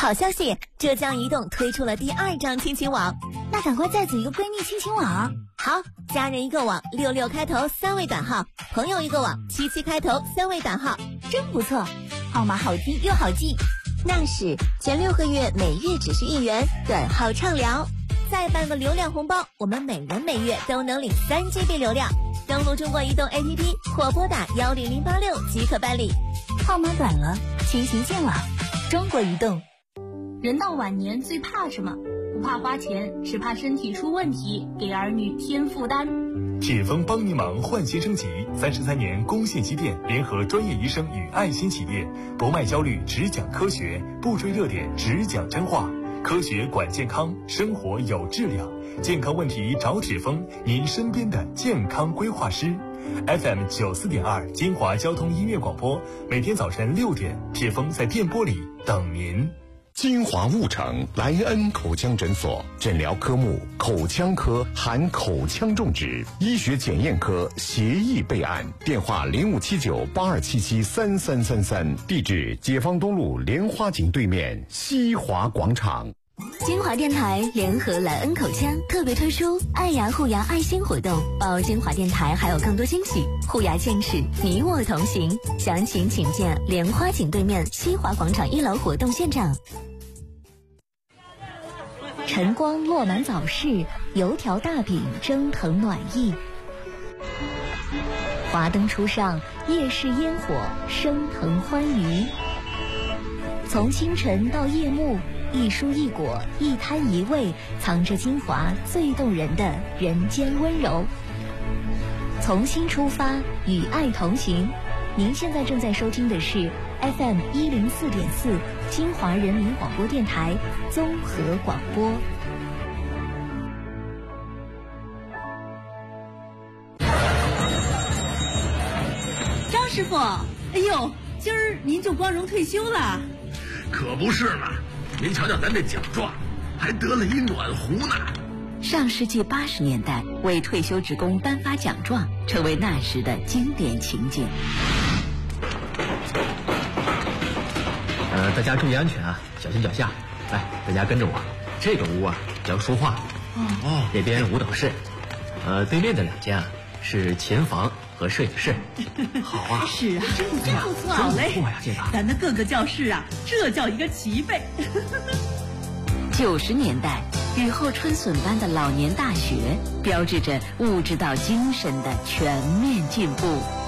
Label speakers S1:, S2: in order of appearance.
S1: 好消息，浙江移动推出了第2张亲情网，
S2: 那赶快再组一个闺蜜亲情网。
S1: 好，家人一个网，66开头3位短号，朋友一个网，77开头3位短号，
S2: 真不错，号码好听又好记。
S1: 那是前6个月每月只是1元，短号畅聊，再办个流量红包，我们每人每月都能领3GB 流量。登录中国移动 APP 或拨打10086即可办理。
S2: 号码短了，亲情建网，中国移动。人到晚年最怕什么？不怕花钱，只怕身体出问题，给儿女添负担。
S3: 铁峰帮您忙焕新升级，33年公信积淀，联合专业医生与爱心企业，不卖焦虑，只讲科学，不追热点，只讲真话。科学管健康，生活有质量，健康问题找铁峰，您身边的健康规划师。FM 94.2金华交通音乐广播，每天早晨6点，铁峰在电波里等您。
S4: 金华雾城莱恩口腔诊所，诊疗科目口腔科含口腔种植，医学检验科协议备案，电话057982773333，地址解放东路莲花井对面西华广场。
S2: 金华电台联合莱恩口腔特别推出爱牙护牙爱心活动，报金华电台还有更多惊喜，护牙健齿，你我同行。详情请见莲花井对面西华广场1楼活动现场。晨光落满早市，油条大饼蒸腾暖意。华灯初上，夜市烟火升腾欢愉。从清晨到夜幕，一蔬一果，一摊一味，藏着金华最动人的人间温柔。从心出发，与爱同行。您现在正在收听的是 FM 104.4金华人民广播电台综合广播。
S5: 张师傅，哎呦，今儿您就光荣退休了？
S6: 可不是嘛，您瞧瞧咱这奖状，还得了一暖壶呢。
S7: 上世纪80年代，为退休职工颁发奖状，成为那时的经典情景。
S8: 大家注意安全啊，小心脚下。来，大家跟着我。这个屋啊叫书画，这边舞蹈室，对面的2间啊是琴房和摄影室。好啊，
S5: 是啊，真不错，好嘞。
S8: 真不错呀，这个。
S5: 咱的各个教室啊，这叫一个齐备。
S7: 90年代，雨后春笋般的老年大学，标志着物质到精神的全面进步。